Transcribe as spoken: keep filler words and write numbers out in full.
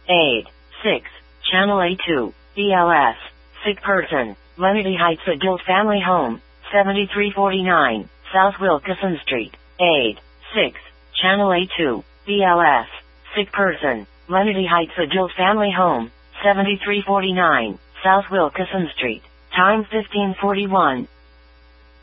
aid, six, Channel A two, B L S, sick person, Lenity Heights Adult Family Home, seventy-three forty-nine, South Wilkeson Street, aid, six, Channel A two, B L S, sick person, Lenity Heights Adult Family Home, seventy-three forty-nine, South Wilkeson Street, time fifteen forty-one.